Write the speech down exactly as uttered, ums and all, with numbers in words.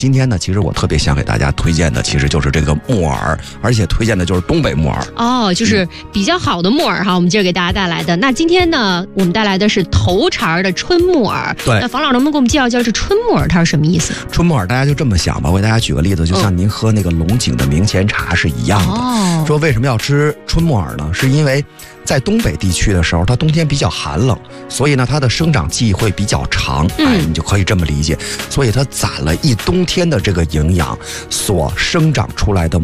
今天呢，其实我特别想给大家推荐的，其实就是这个木耳，而且推荐的就是东北木耳。 哦，就是比较好的木耳哈，嗯、我们今儿给大家带来的。那今天呢，我们带来的是头茬的春木耳。 对， 那房老能不能给我们介绍介绍这春木耳它是什么意思？ 春木耳大家就这么想吧，我给大家举个例子，就像您喝那个龙井的明前茶是一样的。哦，说为什么要吃春木耳呢？是因为在东北地区的时候，它冬天比较寒冷，所以呢，它的生长季会比较长。嗯、哎，你就可以这么理解。所以它攒了一冬天的这个营养所生长出来的